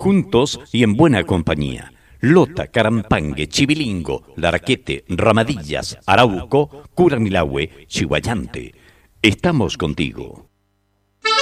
juntos y en buena compañía. Lota, Carampangue, Chivilingo, Laraquete, Ramadillas, Arauco, Curanilahue, Chihuayante. Estamos contigo.